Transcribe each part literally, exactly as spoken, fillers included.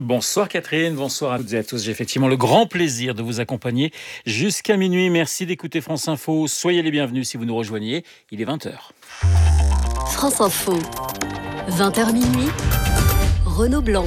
Bonsoir Catherine, bonsoir à toutes et à tous. J'ai effectivement le grand plaisir de vous accompagner jusqu'à minuit. Merci d'écouter France Info. Soyez les bienvenus si vous nous rejoignez. Il est vingt heures. France Info, vingt heures minuit, Renaud Blanc.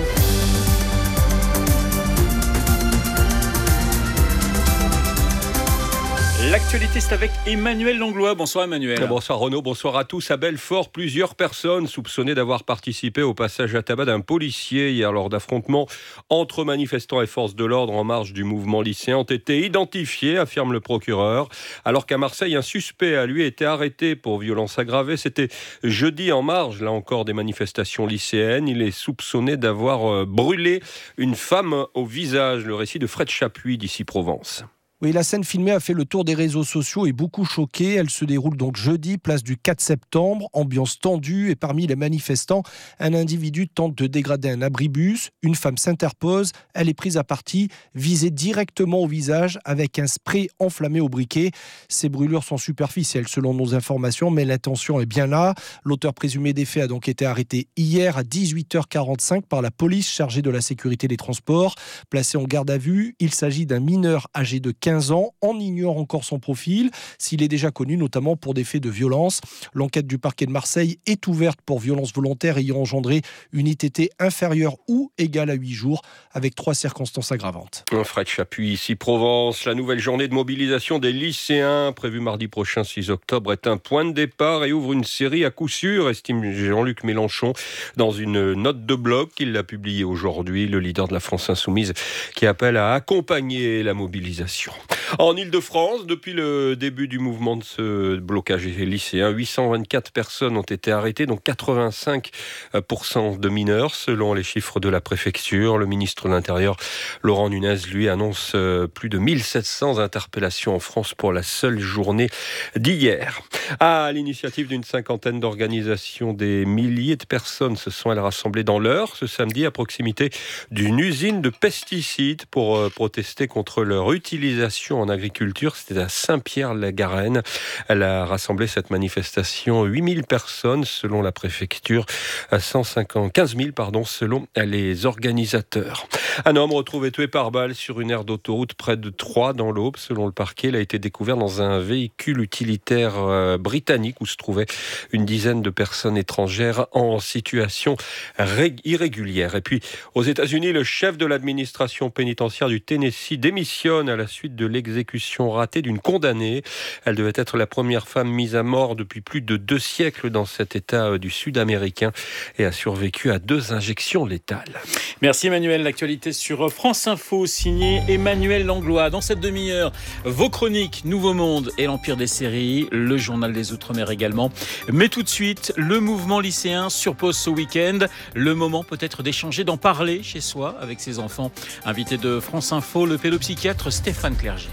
L'actualité, c'est avec Emmanuel Langlois. Bonsoir Emmanuel. Bonsoir Renaud, bonsoir à tous. À Belfort, plusieurs personnes soupçonnées d'avoir participé au passage à tabac d'un policier hier lors d'affrontements entre manifestants et forces de l'ordre en marge du mouvement lycéen ont été identifiées, affirme le procureur. Alors qu'à Marseille, un suspect a lui été arrêté pour violence aggravée. C'était jeudi en marge, là encore, des manifestations lycéennes. Il est soupçonné d'avoir brûlé une femme au visage. Le récit de Fred Chapuis d'ici Provence. Oui, la scène filmée a fait le tour des réseaux sociaux et beaucoup choqué. Elle se déroule donc jeudi, place du quatre septembre. Ambiance tendue et parmi les manifestants, un individu tente de dégrader un abribus. Une femme s'interpose. Elle est prise à partie, visée directement au visage avec un spray enflammé au briquet. Ces brûlures sont superficielles selon nos informations, mais l'intention est bien là. L'auteur présumé des faits a donc été arrêté hier à dix-huit heures quarante-cinq par la police chargée de la sécurité des transports. Placé en garde à vue, il s'agit d'un mineur âgé de quinze ans. On ignore encore son profil, s'il est déjà connu notamment pour des faits de violence. L'enquête du parquet de Marseille est ouverte pour violence volontaire ayant engendré une I T T inférieure ou égale à huit jours, avec trois circonstances aggravantes. Fred Chapuis, ici Provence. La nouvelle journée de mobilisation des lycéens, prévue mardi prochain six octobre, est un point de départ et ouvre une série à coup sûr, estime Jean-Luc Mélenchon dans une note de blog qu'il a publiée aujourd'hui. Le leader de la France Insoumise qui appelle à accompagner la mobilisation. En Ile-de-France, depuis le début du mouvement de ce blocage lycéen, huit cent vingt-quatre personnes ont été arrêtées, dont quatre-vingt-cinq pour cent de mineurs, selon les chiffres de la préfecture. Le ministre de l'Intérieur, Laurent Nunez, lui, annonce plus de mille sept cents interpellations en France pour la seule journée d'hier. À l'initiative d'une cinquantaine d'organisations, des milliers de personnes se sont elles rassemblées dans l'Eure ce samedi à proximité d'une usine de pesticides pour protester contre leur utilisation en agriculture. C'était à Saint-Pierre-la-Garenne. Elle a rassemblé cette manifestation huit mille personnes selon la préfecture, à cent cinquante, quinze mille pardon, selon les organisateurs. Un homme retrouvé tué par balle sur une aire d'autoroute près de Troyes dans l'Aube. Selon le parquet, il a été découvert dans un véhicule utilitaire euh, britannique où se trouvaient une dizaine de personnes étrangères en situation ré- irrégulière. Et puis, aux États-Unis, le chef de l'administration pénitentiaire du Tennessee démissionne à la suite de l'exécution ratée d'une condamnée. Elle devait être la première femme mise à mort depuis plus de deux siècles dans cet État du Sud-américain et a survécu à deux injections létales. Merci Emmanuel. L'actualité sur France Info, signé Emmanuel Langlois. Dans cette demi-heure, vos chroniques Nouveau Monde et l'Empire des séries, le journal des Outre-mer également. Mais tout de suite, le mouvement lycéen sur pause ce week-end. Le moment peut-être d'échanger, d'en parler chez soi avec ses enfants. Invité de France Info, le pédopsychiatre Stéphane Clerget.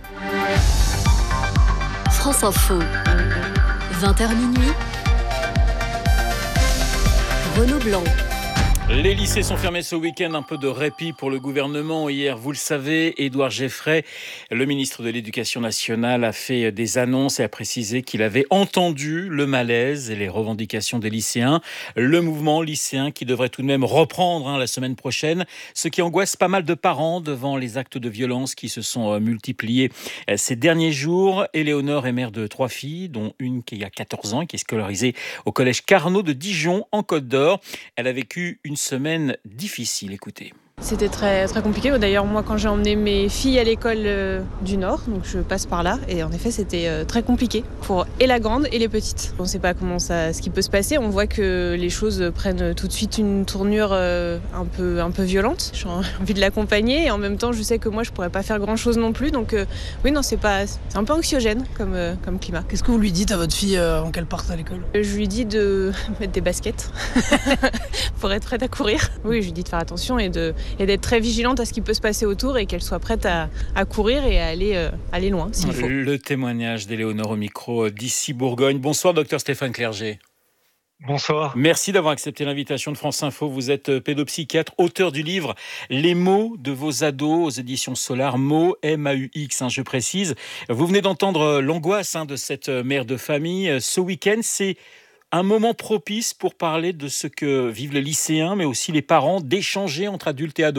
France Info, vingt heures minuit, Renaud Blanc. Les lycées sont fermés ce week-end, un peu de répit pour le gouvernement. Hier, vous le savez, Édouard Geoffrey, le ministre de l'Éducation nationale, a fait des annonces et a précisé qu'il avait entendu le malaise et les revendications des lycéens. Le mouvement lycéen qui devrait tout de même reprendre hein, la semaine prochaine, ce qui angoisse pas mal de parents devant les actes de violence qui se sont euh, multipliés euh, ces derniers jours. Éléonore est mère de trois filles, dont une qui a quatorze ans et qui est scolarisée au collège Carnot de Dijon, en Côte d'Or. Elle a vécu une semaine difficile, écoutez. C'était très, très compliqué. D'ailleurs, moi, quand j'ai emmené mes filles à l'école euh, du Nord, donc je passe par là, et en effet, c'était euh, très compliqué pour et la grande et les petites. On ne sait pas comment ça, ce qui peut se passer. On voit que les choses prennent tout de suite une tournure euh, un peu, un peu violente. J'ai envie de l'accompagner et en même temps, je sais que moi, je pourrais pas faire grand-chose non plus. Donc, euh, oui, non, c'est pas, c'est un peu anxiogène comme, euh, comme climat. Qu'est-ce que vous lui dites à votre fille euh, avant qu'elle parte à l'école ? Je lui dis de mettre des baskets pour être prête à courir. Oui, je lui dis de faire attention et de et d'être très vigilante à ce qui peut se passer autour et qu'elle soit prête à, à courir et à aller, euh, aller loin s'il faut. Le témoignage d'Éléonore au micro d'ici Bourgogne. Bonsoir docteur Stéphane Clerget. Bonsoir. Merci d'avoir accepté l'invitation de France Info. Vous êtes pédopsychiatre, auteur du livre Les mots de vos ados aux éditions Solar, mots M A U X, hein, je précise. Vous venez d'entendre l'angoisse hein, de cette mère de famille. Ce week-end, c'est Un moment propice pour parler de ce que vivent les lycéens, mais aussi les parents, d'échanger entre adultes et ados.